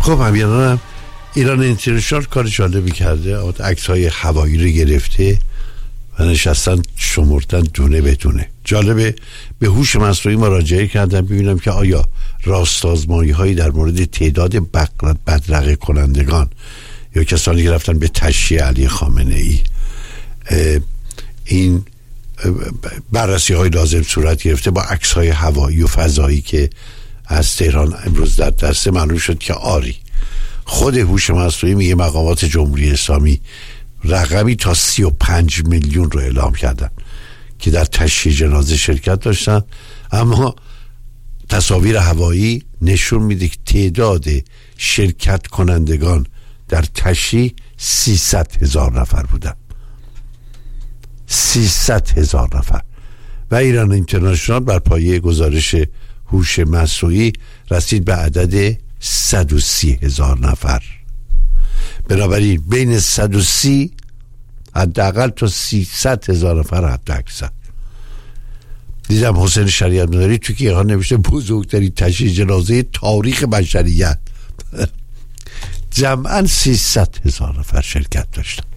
خب همینان ایران اینترنشنال کار جالبی کرده، عکس‌های هوایی رو گرفته و نشستن شمردن دونه به دونه. جالبه به هوش مصنوعی مراجعه کردم ببینم که آیا راستازمایی‌هایی در مورد تعداد بدرقه کنندگان یا کسانی که رفتن به تشییع علی خامنه‌ای این بررسی های لازم صورت گرفته با عکس های هوایی و فضایی که از تهران امروز در دسته. معلوم شد که آری خود هوش مصنوعی میگه مقامات جمهوری اسلامی رقمی تا 35 میلیون رو اعلام کردن که در تشییع جنازه شرکت داشتن، اما تصاویر هوایی نشون میده که تعداد شرکت کنندگان در تشییع 300,000 نفر بودن. 300,000 نفر. و ایران اینترنشنال بر پایه گزارش هوش مصنوعی رسید به عدد 130,000 نفر. بنابراین بین 130 حداقل تا 300,000 نفر حد اکثر. دیدم حسین شریعت مداری تو که ها نوشته بزرگترین تشییع جنازه تاریخ بشریت. جمعاً 300,000 نفر شرکت داشتن.